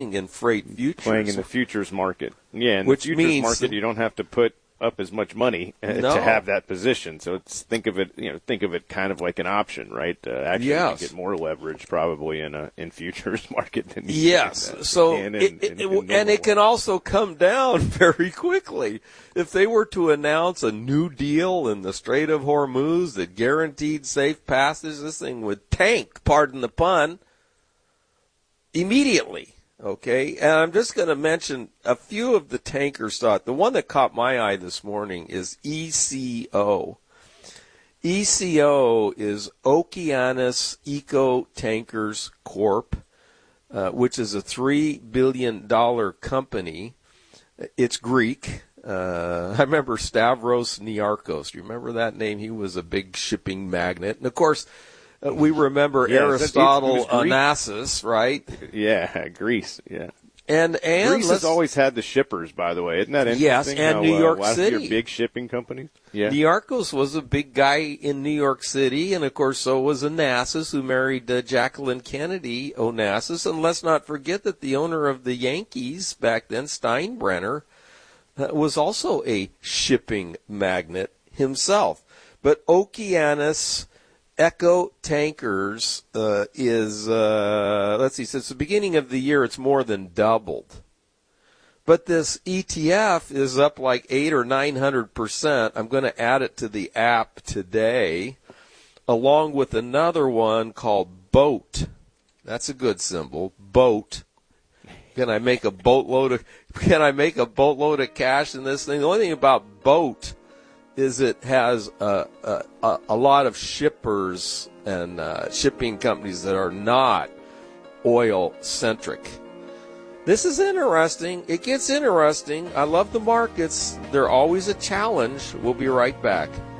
playing in freight futures. Playing in the futures market. Yeah, in which the futures means market, you don't have to put up as much money to have that position. So think of it kind of like an option, right? Actually, you can get more leverage probably in futures market than you can. So it can also come down very quickly. If they were to announce a new deal in the Strait of Hormuz that guaranteed safe passage, this thing would tank, pardon the pun, immediately. Okay, and I'm just going to mention a few of the tanker stock. The one that caught my eye this morning is ECO. ECO is Okeanis Eco Tankers Corp., which is a $3 billion company. It's Greek. I remember Stavros Niarchos. Do you remember that name? He was a big shipping magnate. And, of course, we remember Aristotle Onassis, right? Yeah, Greece, yeah. And Greece has always had the shippers, by the way. Isn't that interesting? Yes, and New York City. Your big shipping companies. Yeah. Niarchos was a big guy in New York City, and, of course, so was Onassis, who married Jacqueline Kennedy Onassis. And let's not forget that the owner of the Yankees back then, Steinbrenner, was also a shipping magnate himself. But Okeanis Eco Tankers is, since the beginning of the year, it's more than doubled. But this ETF is up like 800 or 900%. I'm going to add it to the app today, along with another one called BOAT. That's a good symbol, BOAT. Can I make a boatload of cash in this thing? The only thing about BOAT is it has a lot of shippers and shipping companies that are not oil-centric. This is interesting. It gets interesting. I love the markets. They're always a challenge. We'll be right back.